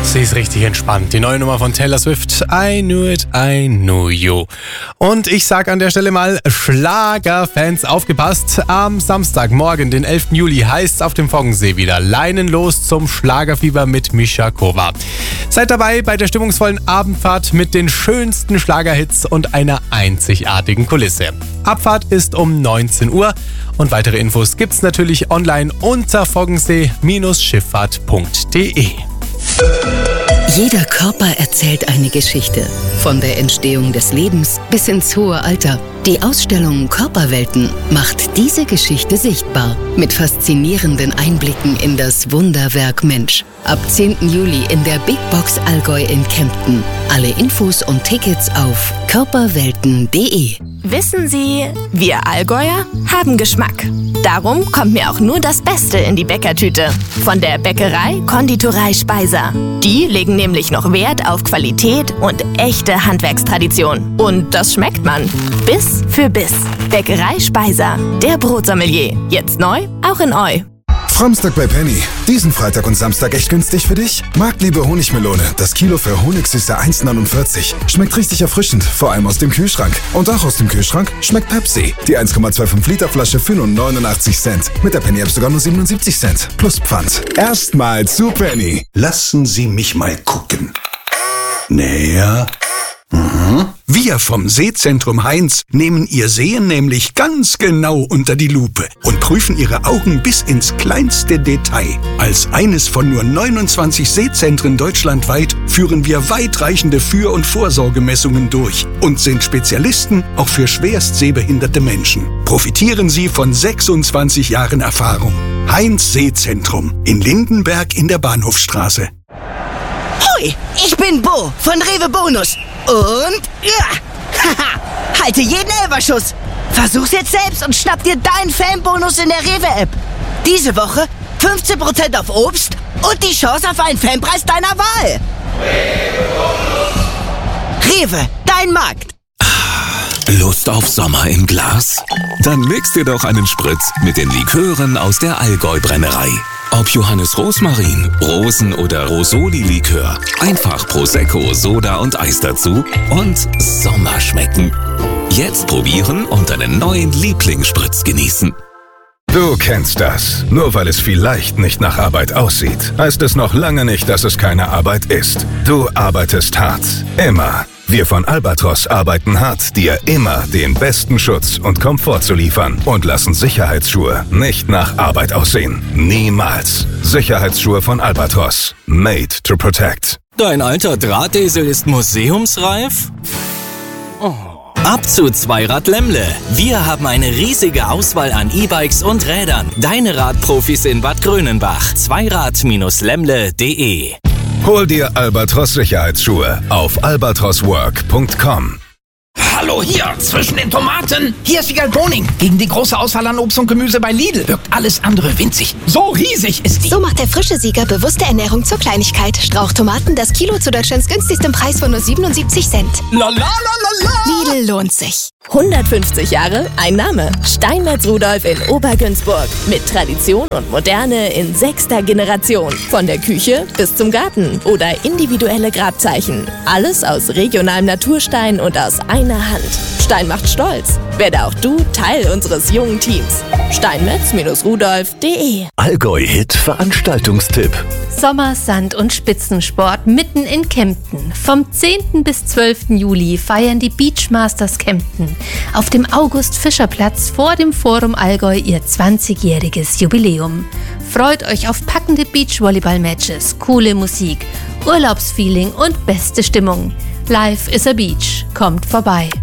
Sie ist richtig entspannt. Die neue Nummer von Taylor Swift, I Knew It, I Knew You. Und ich sag an der Stelle mal, Schlagerfans, aufgepasst. Am Samstagmorgen, den 11. Juli, heißt's auf dem Foggensee wieder leinenlos zum Schlagerfieber mit Mischa Kova. Seid dabei bei der stimmungsvollen Abendfahrt mit den schönsten Schlagerhits und einer einzigartigen Kulisse. Abfahrt ist um 19 Uhr und weitere Infos gibt's natürlich online unter foggensee-schifffahrt.de. Jeder Körper erzählt eine Geschichte. Von der Entstehung des Lebens bis ins hohe Alter. Die Ausstellung Körperwelten macht diese Geschichte sichtbar. Mit faszinierenden Einblicken in das Wunderwerk Mensch. Ab 10. Juli in der Big Box Allgäu in Kempten. Alle Infos und Tickets auf körperwelten.de. Wissen Sie, wir Allgäuer haben Geschmack. Darum kommt mir auch nur das Beste in die Bäckertüte. Von der Bäckerei Konditorei Speiser. Die legen nämlich noch Wert auf Qualität und echte Handwerkstradition. Und das schmeckt man. Biss für Biss. Bäckerei Speiser. Der Brotsommelier. Jetzt neu, auch in Eu. Framstag bei Penny. Diesen Freitag und Samstag echt günstig für dich? Marktliebe Honigmelone. Das Kilo für Honigsüße 1,49. Schmeckt richtig erfrischend, vor allem aus dem Kühlschrank. Und auch aus dem Kühlschrank schmeckt Pepsi. Die 1,25 Liter Flasche für nur 89 Cent. Mit der Penny-App sogar nur 77 Cent. Plus Pfand. Erstmal zu Penny. Lassen Sie mich mal gucken. Näher. Wir vom Sehzentrum Heinz nehmen Ihr Sehen nämlich ganz genau unter die Lupe und prüfen Ihre Augen bis ins kleinste Detail. Als eines von nur 29 Sehzentren deutschlandweit führen wir weitreichende Für- und Vorsorgemessungen durch und sind Spezialisten auch für schwerst sehbehinderte Menschen. Profitieren Sie von 26 Jahren Erfahrung. Heinz Sehzentrum in Lindenberg in der Bahnhofstraße. Hoi, ich bin Bo von Rewe Bonus. Und haha, halte jeden Elferschuss. Versuch's jetzt selbst und schnapp dir deinen Fanbonus in der Rewe-App. Diese Woche 15% auf Obst und die Chance auf einen Fanpreis deiner Wahl. Rewe, dein Markt. Lust auf Sommer im Glas? Dann mix dir doch einen Spritz mit den Likören aus der Allgäu-Brennerei. Ob Johannes Rosmarin, Rosen- oder Rosoli-Likör. Einfach Prosecco, Soda und Eis dazu und Sommer schmecken. Jetzt probieren und deinen neuen Lieblingsspritz genießen. Du kennst das. Nur weil es vielleicht nicht nach Arbeit aussieht, heißt es noch lange nicht, dass es keine Arbeit ist. Du arbeitest hart. Immer. Wir von Albatros arbeiten hart, dir immer den besten Schutz und Komfort zu liefern und lassen Sicherheitsschuhe nicht nach Arbeit aussehen. Niemals. Sicherheitsschuhe von Albatros. Made to protect. Dein alter Drahtesel ist museumsreif? Oh. Ab zu Zweirad Lemmle. Wir haben eine riesige Auswahl an E-Bikes und Rädern. Deine Radprofis in Bad Grönenbach. Zweirad-lemmle.de. Hol dir Albatros Sicherheitsschuhe auf albatroswork.com. Hallo hier, zwischen den Tomaten. Hier ist Wiegald Boning. Gegen die große Auswahl an Obst und Gemüse bei Lidl wirkt alles andere winzig. So riesig ist die. So macht der frische Sieger bewusste Ernährung zur Kleinigkeit. Strauchtomaten, das Kilo zu Deutschlands günstigstem Preis von nur 77 Cent. La la la la la. Lidl lohnt sich. 150 Jahre, ein Name. Steinmetz Rudolf in Obergünzburg. Mit Tradition und Moderne in 6. Generation. Von der Küche bis zum Garten oder individuelle Grabzeichen. Alles aus regionalem Naturstein und aus einer Hand. Stein macht stolz. Werde auch du Teil unseres jungen Teams. Steinmetz-rudolf.de. Allgäu-Hit Veranstaltungstipp. Sommer-, Sand- und Spitzensport mitten in Kempten. Vom 10. bis 12. Juli feiern die Beachmasters Kempten auf dem August-Fischer-Platz vor dem Forum Allgäu ihr 20-jähriges Jubiläum. Freut euch auf packende Beachvolleyball-Matches, coole Musik, Urlaubsfeeling und beste Stimmung. Life is a Beach. Kommt vorbei.